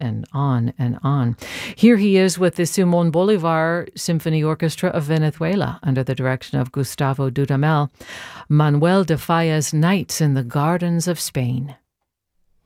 and on and on. Here he is with the Simón Bolívar Symphony Orchestra of Venezuela under the direction of Gustavo Dudamel. Manuel de Falla's Nights in the Gardens of Spain.